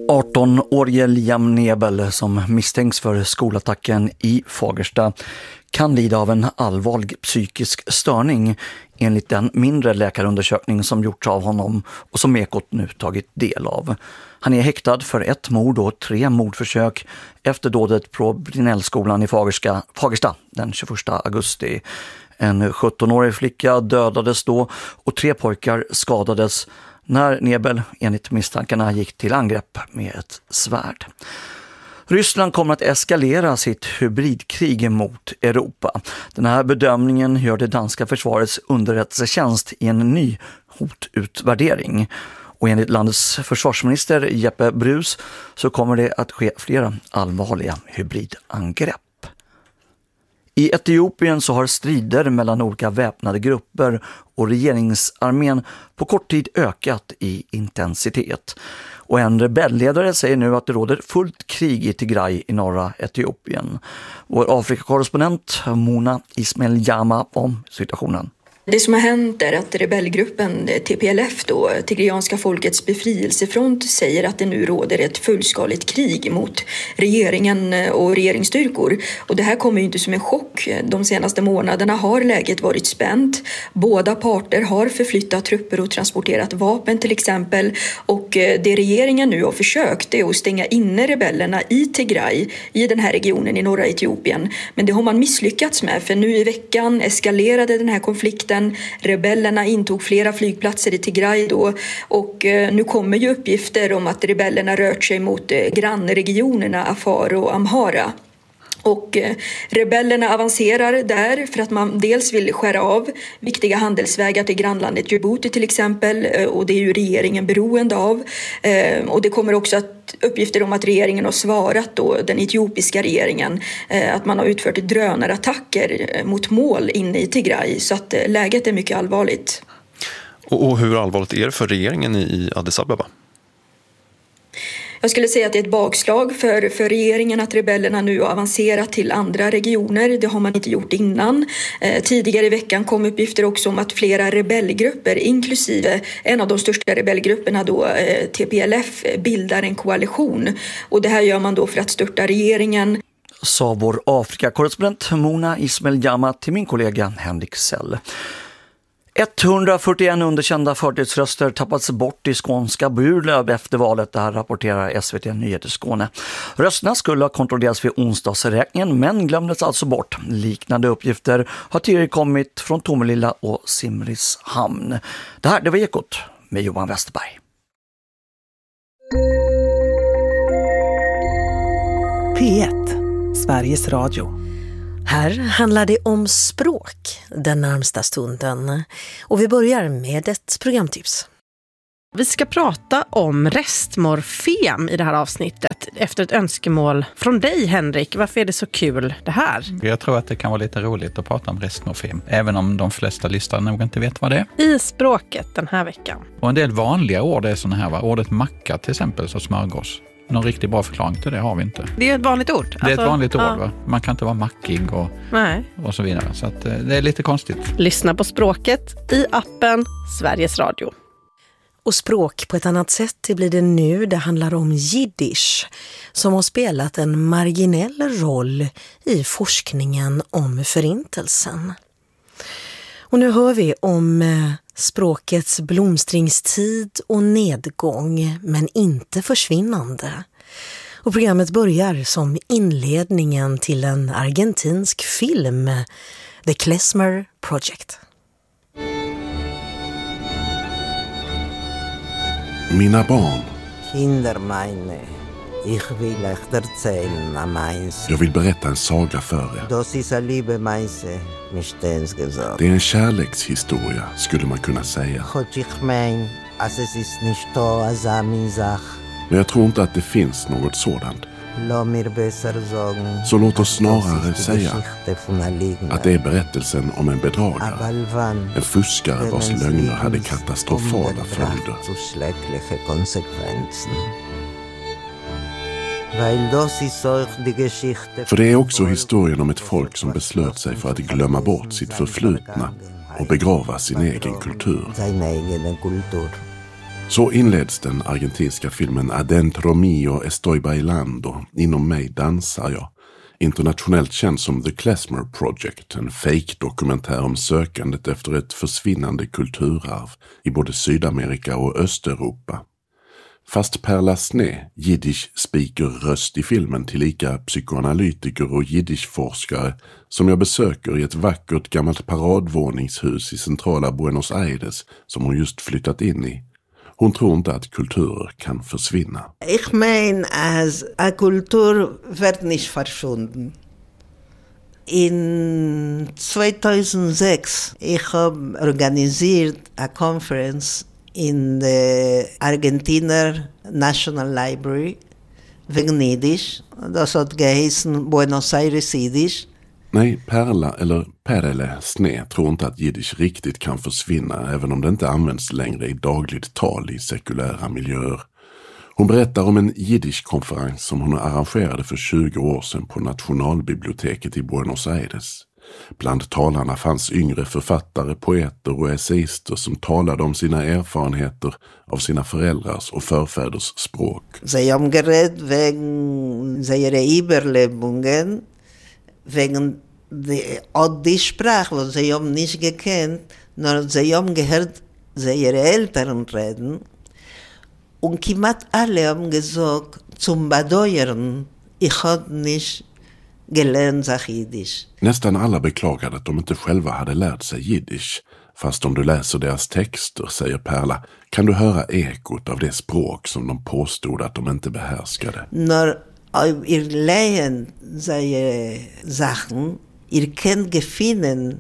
18-årige Liam Nebel som misstänks för skolattacken i Fagersta kan lida av en allvarlig psykisk störning enligt den mindre läkarundersökning som gjorts av honom och som Ekot nu tagit del av. Han är häktad för 1 mord och 3 mordförsök efter dådet på Brinellskolan i Fagersta den 21 augusti. En 17-årig flicka dödades då och 3 pojkar skadades när Nebel enligt misstankarna gick till angrepp med ett svärd. Ryssland kommer att eskalera sitt hybridkrig mot Europa. Den här bedömningen gör det danska försvarets underrättelsetjänst i en ny hotutvärdering. Och enligt landets försvarsminister Jeppe Bruus så kommer det att ske flera allvarliga hybridangrepp. I Etiopien så har strider mellan olika väpnade grupper och regeringsarmén på kort tid ökat i intensitet. Och en rebellledare säger nu att det råder fullt krig i Tigray i norra Etiopien. Vår Afrikakorrespondent Mona Ismail Jama om situationen. Det som har hänt är att rebellgruppen TPLF, då, Tigrianska folkets befrielsefront, säger att det nu råder ett fullskaligt krig mot regeringen och regeringsstyrkor. Och det här kommer ju inte som en chock. De senaste månaderna har läget varit spänt. Båda parter har förflyttat trupper och transporterat vapen till exempel. Och det regeringen nu har försökt är att stänga inne rebellerna i Tigray, i den här regionen i norra Etiopien. Men det har man misslyckats med, för nu i veckan eskalerade den här konflikten. Rebellerna intog flera flygplatser i Tigray då, och nu kommer ju uppgifter om att rebellerna rört sig mot grannregionerna Afar och Amhara. Och rebellerna avancerar där för att man dels vill skära av viktiga handelsvägar till grannlandet Djibouti till exempel, och det är ju regeringen beroende av. Och det kommer också uppgifter om att regeringen har svarat då, den etiopiska regeringen, att man har utfört drönarattacker mot mål inne i Tigray, så att läget är mycket allvarligt. Och hur allvarligt är det för regeringen i Addis Abeba? Jag skulle säga att det är ett bakslag för regeringen att rebellerna nu har avancerat till andra regioner. Det har man inte gjort innan. Tidigare i veckan kom uppgifter också om att flera rebellgrupper, inklusive en av de största rebellgrupperna då, TPLF, bildar en koalition. Och det här gör man då för att störta regeringen. Sa vår Afrikakorrespondent Mona Ismail Jama till min kollega Henrik Sell. 141 underkända förtidsröster tappats bort i skånska Burlöv efter valet, det här rapporterar SVT Nyheter Skåne. Rösterna skulle ha kontrollerats vid onsdagsräkningen men glömdes alltså bort. Liknande uppgifter har tidigare kommit från Tomelilla och Simrishamn. Det var Ekot med Johan Westerberg. P1, Sveriges Radio. Här handlar det om språk den närmsta stunden. Och vi börjar med ett programtips. Vi ska prata om restmorfem i det här avsnittet efter ett önskemål från dig, Henrik. Varför är det så kul det här? Jag tror att det kan vara lite roligt att prata om restmorfem, även om de flesta lyssnare nog inte vet vad det är. I språket den här veckan. Och en del vanliga ord är såna här, va? Ordet macka till exempel, så smörgås. Någon riktigt bra förklaring till det har vi inte. Det är ett vanligt ord. Det är ett vanligt ord, va? Man kan inte vara mackig och så vidare. Så att, det är lite konstigt. Lyssna på språket i appen Sveriges Radio. Och språk på ett annat sätt, det blir det nu. Det handlar om jiddisch som har spelat en marginell roll i forskningen om förintelsen. Och nu hör vi om språkets blomstringstid och nedgång, men inte försvinnande. Och programmet börjar som inledningen till en argentinsk film, The Klezmer Project. Mina barn. Kinder meine, ich will euch erzählen meins. Jag vill berätta en saga för er. Das ist eine Liebe meise, misstens gesagt. Det är en kärlekshistoria, skulle man kunna säga. Gott ich mein, als es ist nicht da als min Sach. Men jag tror inte att det finns något sådant. Låt mig besser sagen. Så låt oss snarare säga att det är berättelsen om en bedragare. En fuskare vars lögner hade katastrofala följder. För det är också historien om ett folk som beslöt sig för att glömma bort sitt förflutna och begrava sin egen kultur. Så inleds den argentinska filmen Adentro mio estoy bailando, inom mig dansar jag. Internationellt känd som The Klezmer Project, en fake-dokumentär om sökandet efter ett försvinnande kulturarv i både Sydamerika och Östeuropa. Fast Perla Sne, jiddisch-speaker-röst i filmen, tillika psykoanalytiker och jiddisch-forskare som jag besöker i ett vackert gammalt paradvåningshus i centrala Buenos Aires som hon just flyttat in i. Hon tror inte att kulturer kan försvinna. Ich meine, als a Kultur wird nicht verschwunden. In 2006 ich habe organisiert a conference in the Argentiner National Library wegen Jiddisch. Das hat geheißen Buenos Aires Jiddisch. Nej, Perla eller Perle Sne tror inte att jiddisch riktigt kan försvinna även om det inte används längre i dagligt tal i sekulära miljöer. Hon berättar om en jiddisch-konferens som hon arrangerade för 20 år sedan på Nationalbiblioteket i Buenos Aires. Bland talarna fanns yngre författare, poeter och essayister som talade om sina erfarenheter av sina föräldrars och förfäders språk. Sie haben geredet wegen ihrer Überlebungen, wegen die Sprache, was sie haben nicht gekannt, nur sie haben gehört, ihre Eltern reden. Und kimat alle haben gesagt, zum Badeuern, ich habe nicht gelernt Jiddisch. Nästan alla beklagade att de inte själva hade lärt sig jiddisch. Fast om du läser deras texter, säger Perla, kan du höra ekot av det språk som de påstod att de inte behärskade. När ihr lehen ihre Sachen, ihr könnt gefunden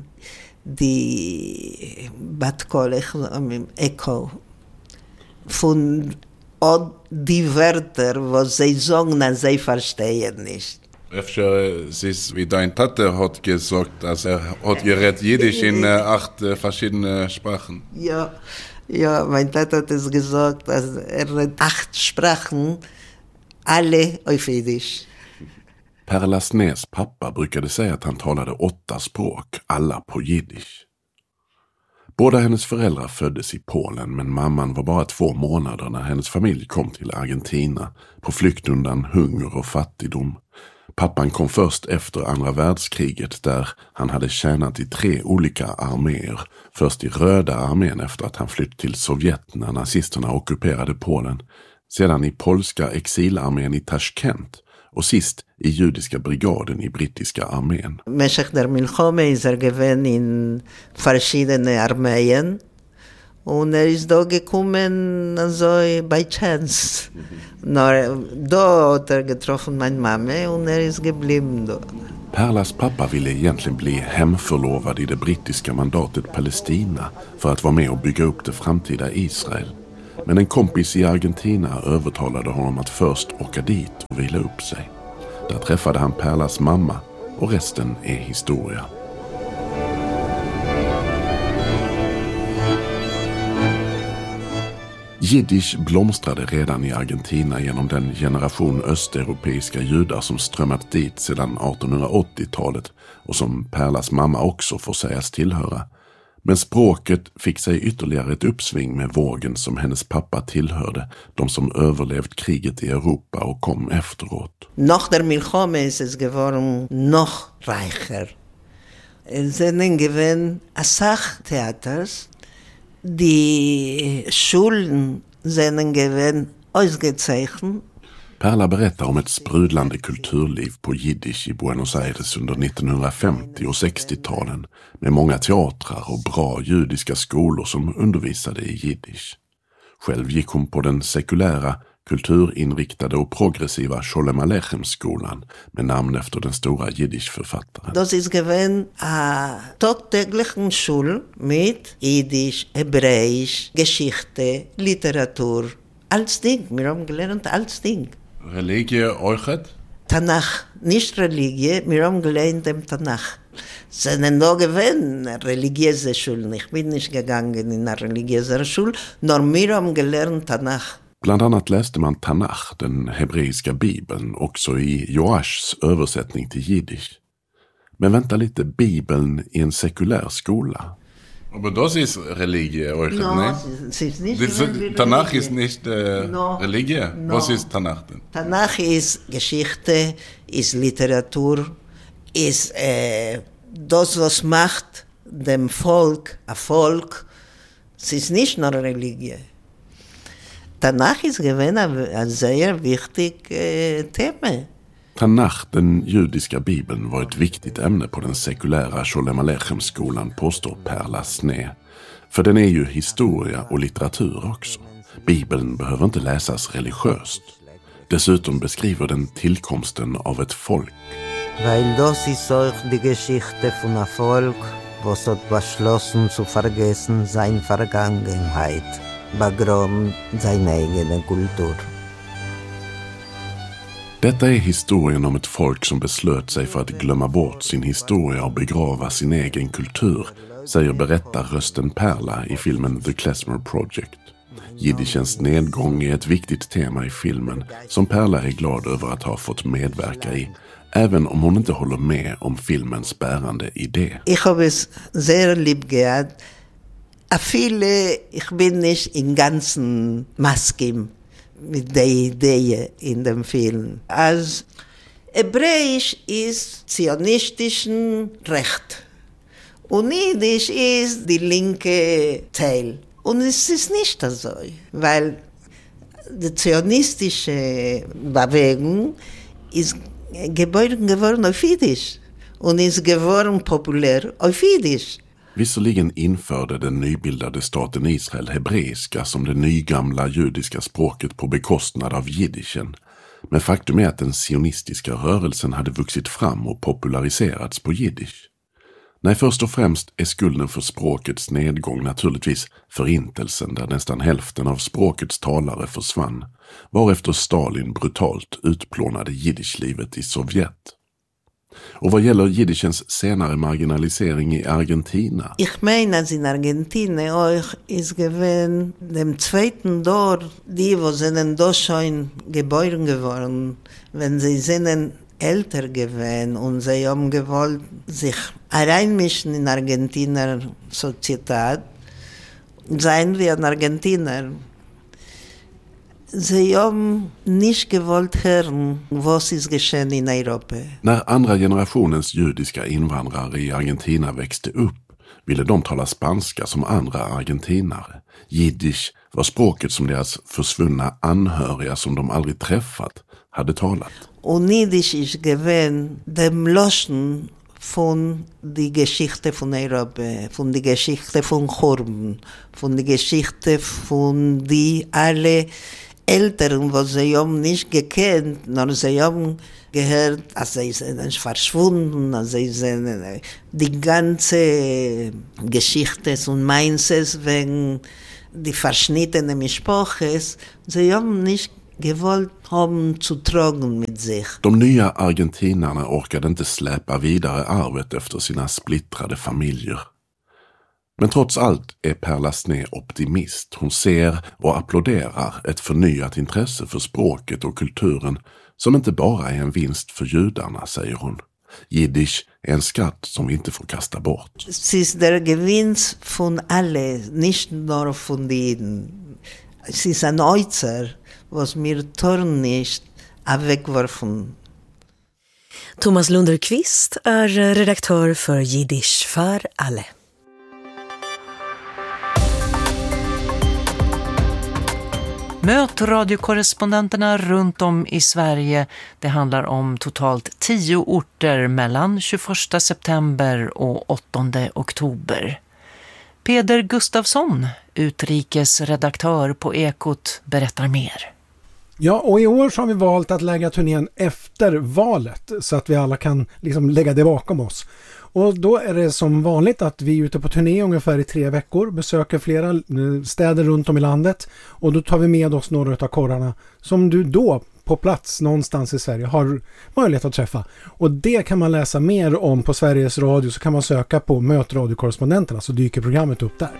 die Batkolech Echo von die Wörter, was sie sagen, sie verstehen nicht. Efter wie dein Tate hat gesagt, dass hat geredet Jiddisch in 8 verschiedene Sprachen. Ja, mein Tate hat es gesagt, dass redet 8 Sprachen, alle auf Jiddisch. Perla Snes pappa brukade säga att han talade 8 språk, alla på jiddisch. Båda hennes föräldrar föddes i Polen, men mamman var bara 2 månader när hennes familj kom till Argentina på flykt undan hunger och fattigdom. Pappan kom först efter andra världskriget där han hade tjänat i 3 olika arméer. Först i Röda armén efter att han flytt till Sovjet när nazisterna ockuperade Polen. Sedan i polska exilarmén i Tashkent och sist i judiska brigaden i brittiska armén. Mäschach der Milchome ist gewesen in verschiedene Armeien und ist da gekommen also by chance. Da hat getroffen meine Mama und ist geblieben da. Perlas pappa ville egentligen bli hemförlovad i det brittiska mandatet Palestina för att vara med och bygga upp det framtida Israel. Men en kompis i Argentina övertalade honom att först åka dit och vila upp sig. Där träffade han Perlas mamma och resten är historia. Jiddisch blomstrade redan i Argentina genom den generation östeuropeiska judar som strömmat dit sedan 1880-talet och som Perlas mamma också får sägas tillhöra. Men språket fick sig ytterligare ett uppsving med vågen som hennes pappa tillhörde, de som överlevt kriget i Europa och kom efteråt. Nach der Milchome ist es geworden noch reicher. Es sind gewesen Sachtheaters, die Schulen sind gewesen ausgezeichnet. Perla berättar om ett sprudlande kulturliv på jiddisch i Buenos Aires under 1950- och 60-talen med många teatrar och bra judiska skolor som undervisade i jiddisch. Själv gick hon på den sekulära, kulturinriktade och progressiva Sholem Aleichem-skolan med namn efter den stora jiddisch-författaren. Das ist gewesen a tagtäglichen Schul mit Jiddisch, Hebräisch, Geschichte, Literatur, alles Ding. Wir haben gelernt alles Ding. Religie euchet? Tanach, nicht Religie, wir haben gelernt im Tanach. Sind da gewesen religiöse Schulen. Ich bin nicht gegangen in eine religiöse Schule, nur wir haben gelernt Tanach. Bland annat läste man Tanach, den hebreiska bibeln, också i Joashs översättning till jiddisch. Men vänta lite, bibeln i en sekulär skola. Aber das ist Religie, euch, No, es ist nicht Tanach Religie. ist nicht No. Religie. No. Was ist Tanach denn? Tanach ist Geschichte, ist Literatur, ist das, was macht dem Volk ein Volk. Es ist nicht nur Religie. Tanach ist gewesen ein sehr wichtiges Thema. Tanach, den judiska bibeln, var ett viktigt ämne på den sekulära Sholem Aleichem-skolan, påstår Perla Snä. För den är ju historia och litteratur också. Bibeln behöver inte läsas religiöst. Dessutom beskriver den tillkomsten av ett folk. Weil das ist auch die Geschichte von einem Volk, was hat beschlossen zu vergessen seine Vergangenheit, begrund seine eigene Kultur. Detta är historien om ett folk som beslöt sig för att glömma bort sin historia och begrava sin egen kultur, säger berättarrösten Perla i filmen The Klezmer Project. Jiddischens nedgång är ett viktigt tema i filmen som Perla är glad över att ha fått medverka i, även om hon inte håller med om filmens bärande idé. Ich habe es sehr lieb gehabt. Viele, ich bin nicht im ganzen Maskim mit der Idee in dem Film. Als Hebräisch ist zionistischen Recht und Jiddisch ist die linke Teil. Und es ist nicht so, weil die zionistische Bewegung ist geboren geworden auf Jiddisch und ist geworden populär auf Jiddisch. Visserligen införde den nybildade staten Israel hebreiska som det nygamla judiska språket på bekostnad av jiddischen. Men faktum är att den sionistiska rörelsen hade vuxit fram och populariserats på jiddisch. Nej, först och främst är skulden för språkets nedgång naturligtvis förintelsen där nästan hälften av språkets talare försvann, varefter Stalin brutalt utplånade jiddischlivet i Sovjet. Och vad gäller jiddischens senare marginalisering i Argentina? Ich meine, als in Argentina auch ist gewesen, dem zweiten Dorf, die, wo sind da schon geboren geworden, wenn sie sind älter gewesen und sie haben gewollt sich reinmischen in Argentiner Sozietät, seien wir ein Argentiner. Sie haben nicht gewollt hören, was ist geschehen in Europa. När andra generationens judiska invandrare i Argentina växte upp ville de tala spanska som andra argentinare. Jiddisch var språket som deras försvunna anhöriga som de aldrig träffat hade talat. Und Jiddisch ist gewesen dem Loschen von die Geschichte von Europa, von die Geschichte von Churban, von die Geschichte von die alle Eltern, was sie haben nicht gekannt, nur sie haben gehört, als sie sind verschwunden, als sie sind die ganze Geschichte und Mainzes wegen die verschnittenen Mischproches, sie haben nicht gewollt haben zu tragen mit sich. De nya argentinarna orkade inte släpa vidare arvet efter sina splittrade familjer. Men trots allt är Perla Snä optimist. Hon ser och applåderar ett förnyat intresse för språket och kulturen som inte bara är en vinst för judarna, säger hon. Jiddisch är en skatt som vi inte får kasta bort. Es ist der Gewinn von alle, nicht nur von denen. Es ist ein Äußer, was mir torn nicht wegwerfen. Thomas Lunderqvist är redaktör för Jiddisch för alle. Möt radiokorrespondenterna runt om i Sverige. Det handlar om totalt 10 orter mellan 21 september och 8 oktober. Peder Gustafsson, utrikesredaktör på Ekot, berättar mer. Ja, och i år så har vi valt att lägga turnén efter valet så att vi alla kan liksom lägga det bakom oss. Och då är det som vanligt att vi är ute på turné ungefär i 3 veckor, besöker flera städer runt om i landet och då tar vi med oss några av korrarna som du då på plats någonstans i Sverige har möjlighet att träffa. Och det kan man läsa mer om på Sveriges Radio, så kan man söka på Möt radiokorrespondenterna så dyker programmet upp där.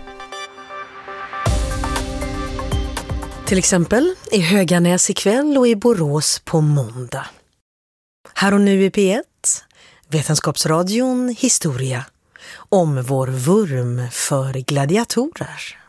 Till exempel i Höganäs ikväll och i Borås på måndag. Här och nu i P1, Vetenskapsradion Historia. om vår vurm för gladiatorer.